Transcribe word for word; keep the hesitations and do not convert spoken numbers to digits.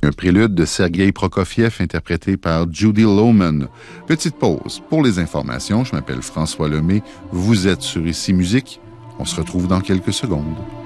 Un prélude de Sergei Prokofiev interprété par Judy Lohman. Petite pause pour les informations. Je m'appelle François Lemay. Vous êtes sur Ici Musique. On se retrouve dans quelques secondes.